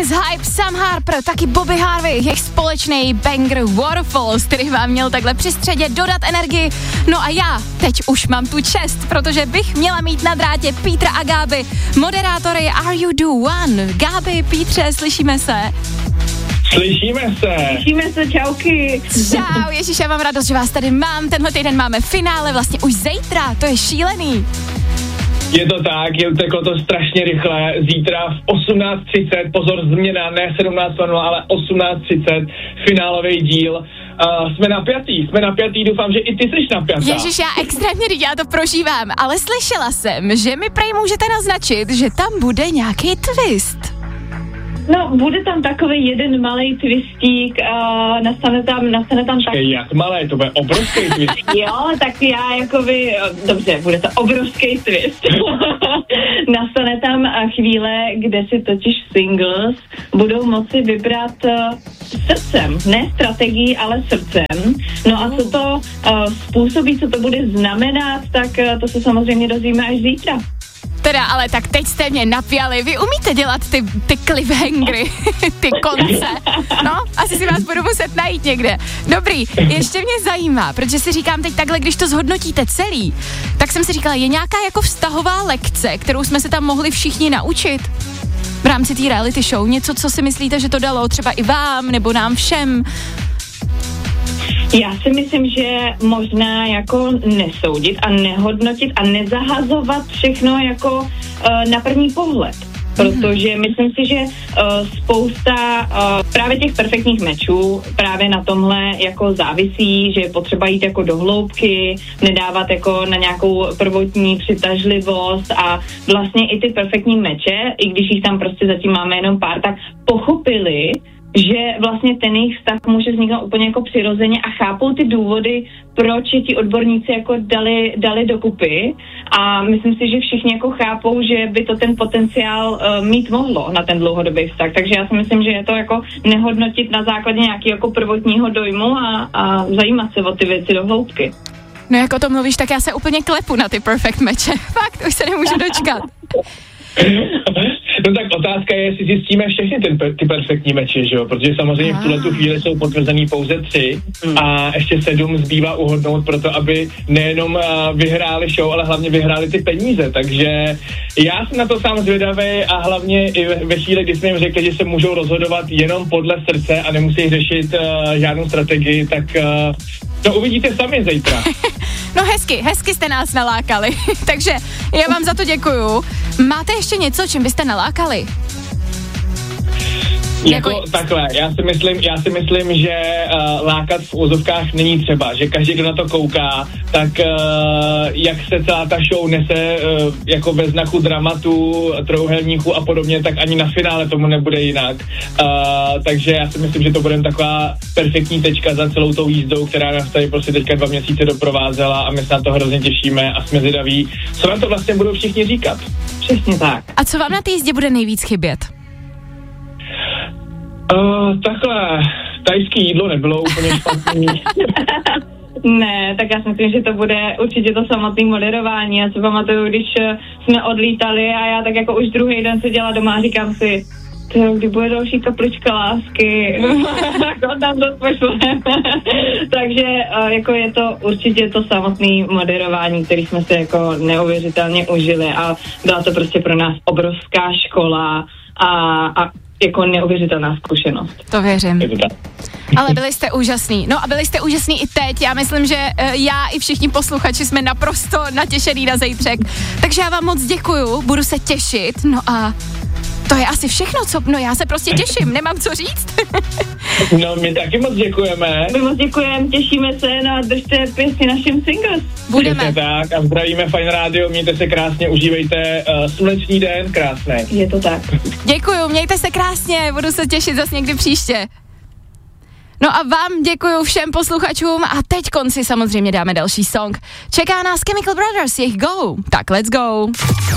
Chris Hype, Sam Harper, taky Bobby Harvey, jejich společný banger Waterfalls, který vám měl takhle při středě dodat energii. No a já teď už mám tu čest, protože bych měla mít na drátě Pítra a Gáby, moderátory Are You Do One. Gáby, Pítře, slyšíme se? Slyšíme se, čauky. Čau, ježiš, já mám radost, že vás tady mám. Tenhle týden máme finále, vlastně už zítra, to je šílený. Je to tak, teklo to strašně rychle. Zítra v 18:30, pozor, změna, ne 17:00, ale 18:30, finálový díl. Jsme napjatý, doufám, že i ty jsi napjatá. Ježiš, já extrémně já to prožívám, ale slyšela jsem, že mi prej můžete naznačit, že tam bude nějaký twist. No, bude tam takový jeden malý twistík, nastane tam tak... Jak malé, to bude obrovský twist. Jo, tak já jakoby, dobře, bude to obrovský twist. Nastane tam chvíle, kde si totiž singles budou moci vybrat srdcem, ne strategií, ale srdcem. No a co to způsobí, co to bude znamenat, tak to se samozřejmě dozvíme až zítra. Teda, ale tak teď jste mě napjali, vy umíte dělat ty cliffhangery, ty konce, no, asi si vás budu muset najít někde. Dobrý, ještě mě zajímá, protože si říkám teď takhle, když to zhodnotíte celý, tak jsem si říkala, je nějaká jako vztahová lekce, kterou jsme se tam mohli všichni naučit v rámci té reality show, něco, co si myslíte, že to dalo třeba i vám, nebo nám všem? Já si myslím, že možná jako nesoudit a nehodnotit a nezahazovat všechno jako na první pohled. Protože myslím si, že spousta právě těch perfektních mečů právě na tomhle jako závisí, že je potřeba jít jako do hloubky, nedávat jako na nějakou prvotní přitažlivost a vlastně i ty perfektní meče, i když jich tam prostě zatím máme jenom pár, tak pochopili, že vlastně ten jejich vztah může vzniknout úplně jako přirozeně a chápou ty důvody, proč je ti odborníci jako dali dokupy a myslím si, že všichni jako chápou, že by to ten potenciál mít mohlo na ten dlouhodobý vztah, takže já si myslím, že je to jako nehodnotit na základě nějakého jako prvotního dojmu a zajímat se o ty věci do hloubky. No jak o tom mluvíš, tak já se úplně klepu na ty perfect meče, fakt, už se nemůžu dočkat. No tak otázka je, jestli zjistíme všechny ty perfektní meče, že jo? Protože samozřejmě v tuhletu chvíli jsou potvrzený pouze 3 a ještě 7 zbývá uhodnout pro to, aby nejenom vyhráli show, ale hlavně vyhráli ty peníze, takže já jsem na to sám zvědavý a hlavně i ve chvíli, kdy jsme jim řekli, že se můžou rozhodovat jenom podle srdce a nemusí řešit žádnou strategii, tak to uvidíte sami zítra. No hezky jste nás nalákali, takže já vám za to děkuju. Máte ještě něco, čím byste nalákali? Jako takhle, já si myslím, že lákat v úzovkách není třeba, že každý, kdo na to kouká, tak jak se celá ta show nese jako ve znaku dramatu, trouhelníku a podobně, tak ani na finále tomu nebude jinak. Takže já si myslím, že to bude taková perfektní tečka za celou tou jízdou, která nás tady prostě teďka 2 měsíce doprovázela a my se na to hrozně těšíme a jsme zvědaví, co nám to vlastně budou všichni říkat. Přesně tak. A co vám na té jízdě bude nejvíc chybět? Takhle, tajský jídlo nebylo úplně špatný. Ne, tak já si myslím, že to bude určitě to samotné moderování. Já si pamatuju, když jsme odlítali a já tak jako už druhý den seděla doma a říkám si, kdy bude další kaplička lásky, tak tam to pošleme. Takže jako je to určitě to samotné moderování, který jsme se jako neuvěřitelně užili a byla to prostě pro nás obrovská škola a jako neuvěřitelná zkušenost. To věřím. Ale byli jste úžasný. No a byli jste úžasný i teď. Já myslím, že já i všichni posluchači jsme naprosto natěšený na zítřek. Takže já vám moc děkuju, budu se těšit. No a to je asi všechno, co... No já se prostě těším, nemám co říct. No my taky moc děkujeme. My moc děkujeme, těšíme se, no a držte pěstí našim singles. Budeme. Tak a zdravíme Fajn rádio, mějte se krásně, užívejte sluneční den, krásný. Je to tak. Děkuju, mějte se krásně, budu se těšit zase někdy příště. No a vám děkuju všem posluchačům a teď konci samozřejmě dáme další song. Čeká nás Chemical Brothers, jejich Go. Tak let's go.